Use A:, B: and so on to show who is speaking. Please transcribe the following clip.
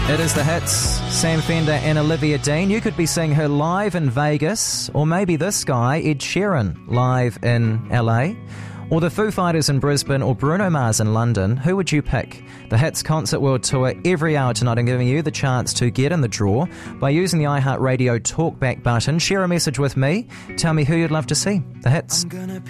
A: It is the hits. Sam Fender and Olivia Dean. You could be seeing her live in Vegas, or maybe this guy, Ed Sheeran, live in LA, or the Foo Fighters in Brisbane, or Bruno Mars in London. Who would you pick? The Hits Concert World Tour every hour tonight. I'm giving you the chance to get in the draw by using the iHeartRadio Talkback button. Share a message with me. Tell me who you'd love to see. The Hits.